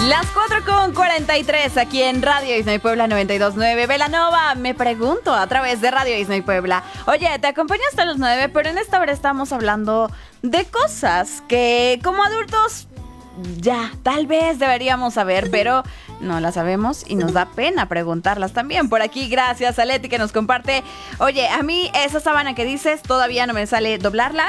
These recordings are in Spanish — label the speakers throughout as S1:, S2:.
S1: Las 4:43 aquí en Radio Isnoy Puebla 92.9. Belanova, me pregunto a través de Radio Isnoy Puebla. Oye, te acompaño hasta los 9, pero en esta hora estamos hablando de cosas que como adultos ya tal vez deberíamos saber, pero no las sabemos y nos da pena preguntarlas también. Por aquí, gracias a Leti que nos comparte. Oye, a mí esa sábana que dices todavía no me sale doblarla.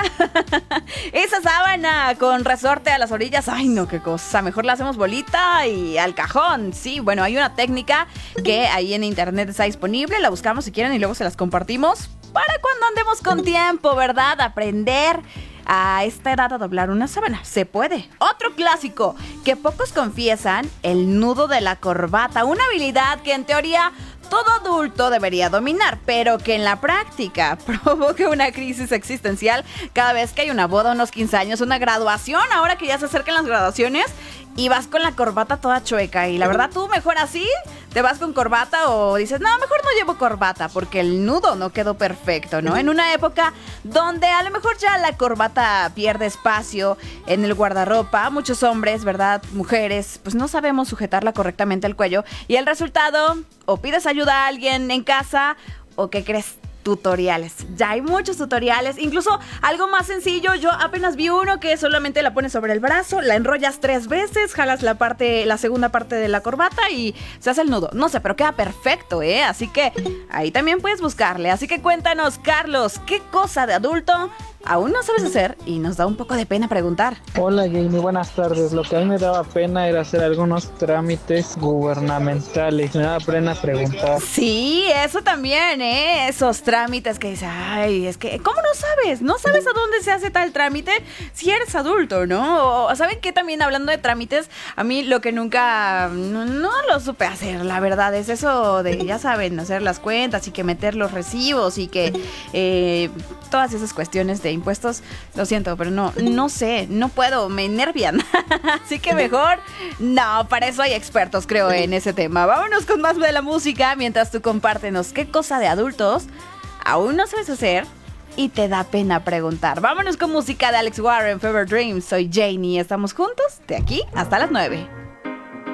S1: Esa sábana con resorte a las orillas, ay no, qué cosa. Mejor la hacemos bolita y al cajón. Sí, bueno, hay una técnica que ahí en internet está disponible. La buscamos si quieren y luego se las compartimos para cuando andemos con tiempo, ¿verdad? Aprender a esta edad a doblar una sábana. Se puede. Otro clásico que pocos confiesan, el nudo de la corbata. Una habilidad que en teoría todo adulto debería dominar, pero que en la práctica provoca una crisis existencial cada vez que hay una boda, unos 15 años, una graduación, ahora que ya se acercan las graduaciones y vas con la corbata toda chueca. Y la verdad, tú mejor así, te vas con corbata o dices, no, mejor no llevo corbata porque el nudo no quedó perfecto, ¿no? En una época donde a lo mejor ya la corbata pierde espacio en el guardarropa, muchos hombres, ¿verdad? Mujeres, pues no sabemos sujetarla correctamente al cuello y el resultado, o pides ayuda a alguien en casa o ¿qué crees? Tutoriales. Ya hay muchos tutoriales, incluso algo más sencillo. Yo apenas vi uno que solamente la pones sobre el brazo, la enrollas 3 veces, jalas la segunda parte de la corbata y se hace el nudo. No sé, pero queda perfecto, ¿eh? Así que ahí también puedes buscarle. Así que cuéntanos, Carlos, ¿qué cosa de adulto aún no sabes hacer y nos da un poco de pena preguntar?
S2: Hola Jamie, buenas tardes. Lo que a mí me daba pena era hacer algunos trámites gubernamentales. Me daba pena preguntar.
S1: Sí, eso también, ¿eh? Esos trámites que dices, ay, es que, ¿cómo no sabes? ¿No sabes a dónde se hace tal trámite? Si eres adulto, ¿no? O, ¿saben qué? También hablando de trámites, a mí lo que nunca, no lo supe hacer, la verdad, es eso de, ya saben, hacer las cuentas y que meter los recibos y que todas esas cuestiones de impuestos, lo siento, pero no sé, no puedo, me enervian. Así que mejor, no, para eso hay expertos, creo, en ese tema. Vámonos con más de la música mientras tú compártenos qué cosa de adultos aún no sabes hacer y te da pena preguntar. Vámonos con música de Alex Warren, Fever Dreams. Soy Janie, estamos juntos de aquí hasta las 9.